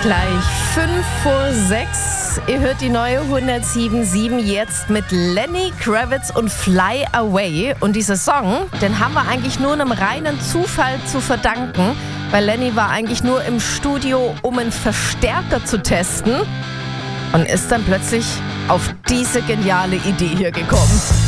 Gleich 5:06 Ihr hört die neue 107.7 jetzt mit Lenny Kravitz und Fly Away. Und dieser Song, den haben wir eigentlich nur einem reinen Zufall zu verdanken, weil Lenny war eigentlich nur im Studio, um einen Verstärker zu testen und ist dann plötzlich auf diese geniale Idee hier gekommen.